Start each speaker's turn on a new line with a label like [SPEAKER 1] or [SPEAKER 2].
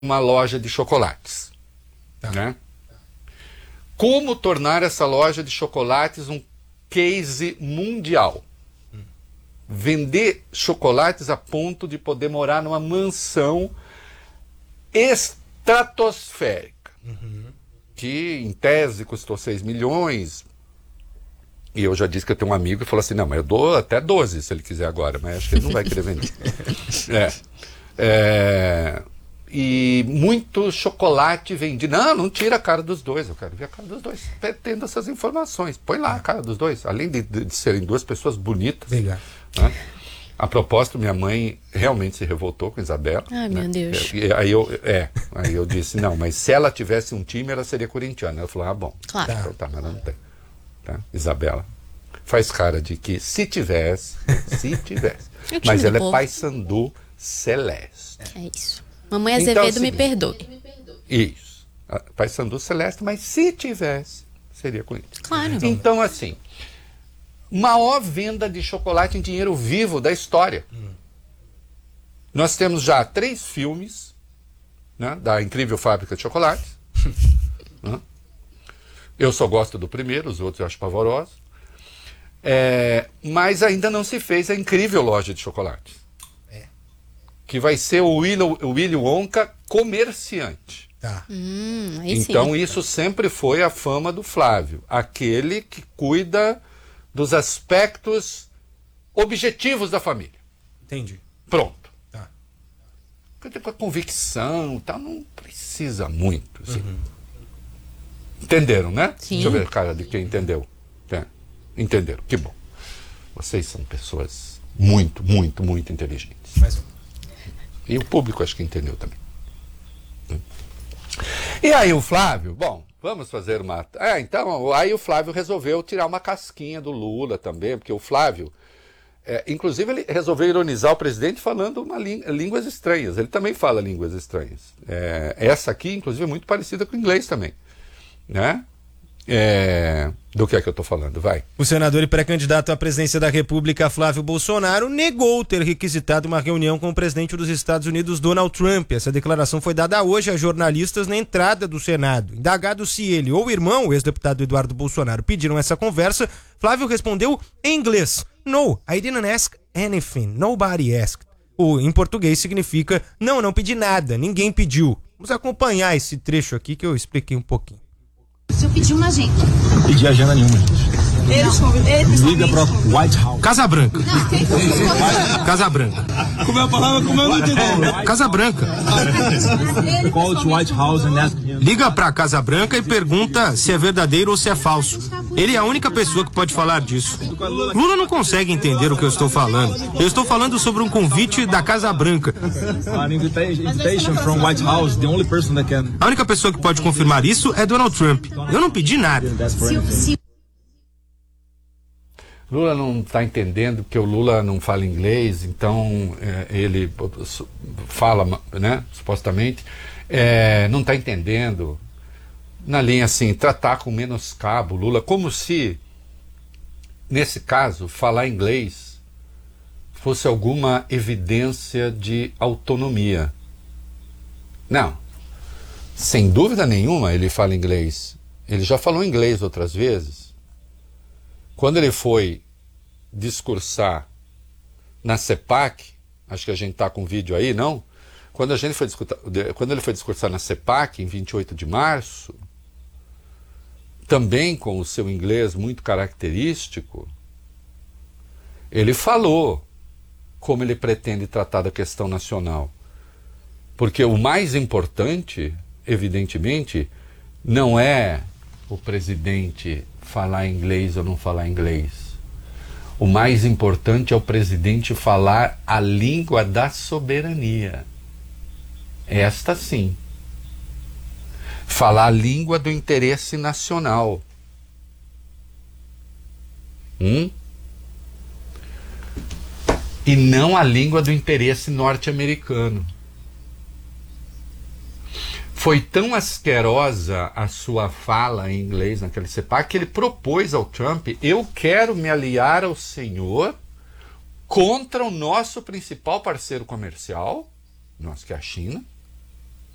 [SPEAKER 1] uma loja de chocolates, né? Como tornar essa loja de chocolates um case mundial? Vender chocolates a ponto de poder morar numa mansão estratosférica, que em tese custou 6 milhões. E eu já disse que eu tenho um amigo que falou assim, não, mas eu dou até 12 se ele quiser agora, mas acho que ele não vai querer vender. E muito chocolate vendido. Não tira a cara dos dois, eu quero ver a cara dos dois, tendo essas informações. Põe lá a cara dos dois, além de serem duas pessoas bonitas. Legal. Né? A propósito, minha mãe realmente se revoltou com a Isabela.
[SPEAKER 2] Ai, meu Deus.
[SPEAKER 1] Aí eu disse, não, mas se ela tivesse um time, ela seria corintiana. Ela falou, bom.
[SPEAKER 2] Claro.
[SPEAKER 1] Então tá, mas ela não tem. Tá? Isabela faz cara de que se tivesse. Mas ela é Paysandu Celeste.
[SPEAKER 2] É isso. Mamãe Azevedo, então, me perdoe.
[SPEAKER 1] Isso. Paysandu Celeste, mas se tivesse, seria Corinthians.
[SPEAKER 2] Claro.
[SPEAKER 1] Então, assim, maior venda de chocolate em dinheiro vivo da história. Nós temos já 3 filmes, né, da incrível fábrica de chocolates. Né? Eu só gosto do primeiro, os outros eu acho pavorosos. Mas ainda não se fez a incrível loja de chocolates. Que vai ser o Willy Wonka comerciante.
[SPEAKER 3] Tá.
[SPEAKER 1] Então isso sempre foi a fama do Flávio. Aquele que cuida dos aspectos objetivos da família.
[SPEAKER 3] Entendi.
[SPEAKER 1] Pronto.
[SPEAKER 3] Tá.
[SPEAKER 1] Com a convicção, tal, não precisa muito. Assim. Entenderam, né?
[SPEAKER 2] Sim.
[SPEAKER 1] Deixa eu ver a cara de quem entendeu. Entenderam, que bom. Vocês são pessoas muito, muito, muito inteligentes. E o público acho que entendeu também. E aí o Flávio, bom, vamos fazer uma... então, aí o Flávio resolveu tirar uma casquinha do Lula também, porque o Flávio, inclusive ele resolveu ironizar o presidente falando línguas estranhas. Ele também fala línguas estranhas. Essa aqui, inclusive, é muito parecida com o inglês também. Né? Do que é que eu estou falando? Vai.
[SPEAKER 3] O senador e pré-candidato à presidência da República, Flávio Bolsonaro, negou ter requisitado uma reunião com o presidente dos Estados Unidos, Donald Trump. Essa declaração foi dada hoje a jornalistas na entrada do Senado. Indagado se ele ou o irmão, o ex-deputado Eduardo Bolsonaro, pediram essa conversa, Flávio respondeu em inglês: "No, I didn't ask anything. Nobody asked." Em português significa: não pedi nada, ninguém pediu. Vamos acompanhar esse trecho aqui que eu expliquei um pouquinho.
[SPEAKER 4] O senhor pediu uma agenda?
[SPEAKER 5] Não pedi agenda nenhuma, gente. Liga para White House.
[SPEAKER 3] Casa Branca. Casa Branca.
[SPEAKER 5] Como é a palavra? Como é o nome?
[SPEAKER 3] Casa Branca.
[SPEAKER 5] Call to White House and ask him.
[SPEAKER 3] Liga pra Casa Branca e pergunta se é verdadeiro ou se é falso. Ele é a única pessoa que pode falar disso. Lula não consegue entender o que eu estou falando. Eu estou falando sobre um convite da Casa Branca.
[SPEAKER 5] An invitation from White House. The only person that can.
[SPEAKER 3] A única pessoa que pode confirmar isso é Donald Trump. Eu não pedi nada.
[SPEAKER 1] Lula não está entendendo porque o Lula não fala inglês, então ele fala, né, supostamente, não está entendendo. Na linha assim, tratar com menoscabo Lula, como se, nesse caso, falar inglês fosse alguma evidência de autonomia. Não. Sem dúvida nenhuma ele fala inglês. Ele já falou inglês outras vezes. Quando ele foi discursar na CEPAC, acho que a gente está com vídeo aí, não? Quando ele foi discursar na CEPAC, em 28 de março, também com o seu inglês muito característico, ele falou como ele pretende tratar da questão nacional. Porque o mais importante, evidentemente, não é o presidente falar inglês ou não falar inglês. O mais importante é o presidente falar a língua da soberania. Esta sim. Falar a língua do interesse nacional. E não a língua do interesse norte-americano. Foi tão asquerosa a sua fala em inglês naquele CEPAC que ele propôs ao Trump: eu quero me aliar ao senhor contra o nosso principal parceiro comercial, nosso que é a China,